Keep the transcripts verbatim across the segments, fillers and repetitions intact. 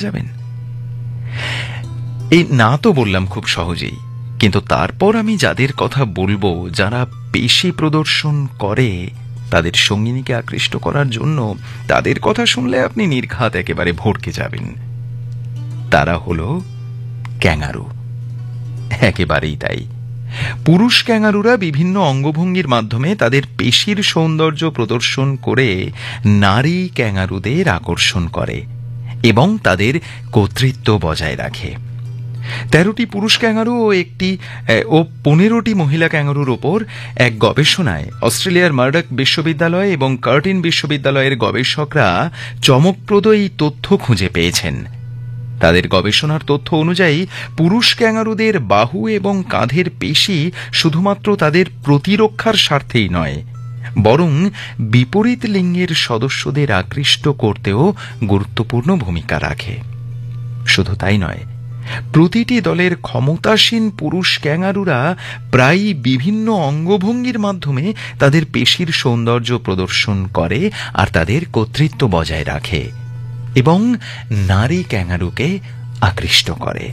যাবেন? এই না তো বললাম খুব সহজেই, কিন্তু তারপর আমি যাদের কথা বলবো, যারা পেশি প্রদর্শন করে তাদের সঙ্গিনীকে আকৃষ্ট করার জন্য, তাদের কথা শুনলে আপনি নির্ঘাত একেবারে ভড়কে যাবেন। তারা হলো ক্যাঙ্গারু। একেবারেই তাই। পুরুষ ক্যাঙ্গারুরা বিভিন্ন অঙ্গভঙ্গির মাধ্যমে তাদের পেশির সৌন্দর্য প্রদর্শন করে নারী ক্যাঙ্গারুদের আকর্ষণ করে এবং তাদের কর্তৃত্ব বজায় রাখে। তেরোটি পুরুষ ক্যাঙ্গারু ও একটি ও পনেরোটি মহিলা ক্যাঙ্গারুর ওপর এক গবেষণায় অস্ট্রেলিয়ার মার্ডক বিশ্ববিদ্যালয় এবং কার্টিন বিশ্ববিদ্যালয়ের গবেষকরা চমকপ্রদ এই তথ্য খুঁজে পেয়েছেন। তাদের গবেষণার তথ্য অনুযায়ী পুরুষ ক্যাঙ্গারুদের বাহু এবং কাঁধের পেশি শুধুমাত্র তাদের প্রতিরক্ষার স্বার্থেই নয়, বরং বিপরীত লিঙ্গের সদস্যদের আকৃষ্ট করতেও গুরুত্বপূর্ণ ভূমিকা রাখে। শুধু তাই নয়, প্রতিটি দলের ক্ষমতাসীন পুরুষ ক্যাঙ্গারুরা প্রায়ই বিভিন্ন অঙ্গভঙ্গির মাধ্যমে তাদের পেশির সৌন্দর্য প্রদর্শন করে আর তাদের কর্তৃত্ব বজায় রাখে এবং নারী ক্যাঙ্গারুকে আকৃষ্ট করে।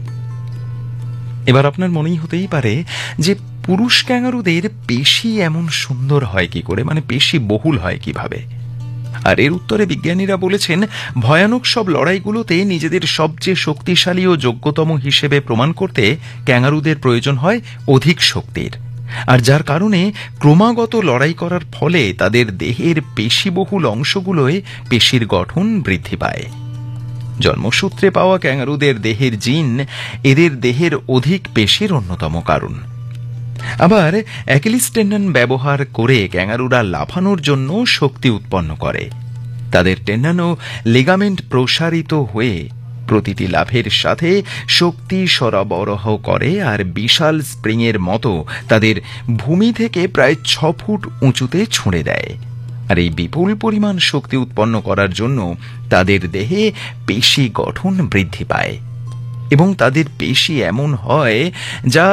এবার আপনার মনেই হতেই পারে যে পুরুষ ক্যাঙ্গারুদের পেশি এমন সুন্দর হয় কি করে, মানে পেশি বহুল হয় কিভাবে? আর এর উত্তরে বিজ্ঞানীরা বলেছেন, ভয়ানক সব লড়াইগুলোতে নিজেদের সবচেয়ে শক্তিশালী ও যোগ্যতম হিসেবে প্রমাণ করতে ক্যাঙ্গারুদের প্রয়োজন হয় অধিক শক্তির, আর যার কারণে ক্রমাগত লড়াই করার ফলে তাদের দেহের পেশিবহুল অংশগুলোয় পেশির গঠন বৃদ্ধি পায়। জন্মসূত্রে পাওয়া ক্যাঙ্গারুদের দেহের জিন এদের দেহের অধিক পেশির অন্যতম কারণ। আবার অ্যাকিলিস টেন্ডন ব্যবহার করে ক্যাঙ্গারুরা লাফানোর জন্য শক্তি উৎপন্ন করে। তাদের টেন্ডন ও লিগামেন্ট প্রসারিত হয়ে প্রতিটি লাফের সাথে শক্তি সরবরাহ করে আর বিশাল স্প্রিংয়ের মতো তাদের ভূমি থেকে প্রায় ছ ফুট উঁচুতে ছুঁড়ে দেয়। আর এই বিপুল পরিমাণ শক্তি উৎপন্ন করার জন্য তাদের দেহে পেশি গঠন বৃদ্ধি পায় এবং তাদের পেশি এমন হয় যা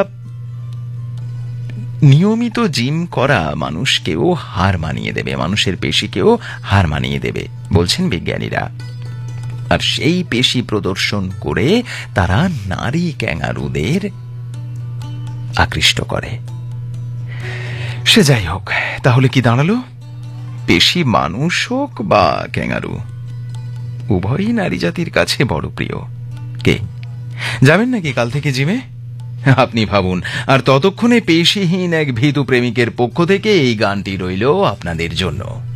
নিয়মিত জিম করা মানুষকেও হার মানিয়ে দেবে, মানুষের পেশিকেও হার মানিয়ে দেবে বলছেন বিজ্ঞানীরা। আর সেই পেশি প্রদর্শন করে তারা নারী ক্যাঙ্গারুদের আকৃষ্ট করে। সে যাই হোক, তাহলে কি দাঁড়ালো? পেশি মানুষ হোক বা ক্যাঙ্গারু, উভয়ই নারী জাতির কাছে বড় প্রিয়। কে যাবেন নাকি কাল থেকে জিমে? আপনি ভাবুন। আর ততক্ষণে পেশিহীন এক ভীতু প্রেমিকের পক্ষ থেকে এই গানটি রইল আপনাদের জন্য।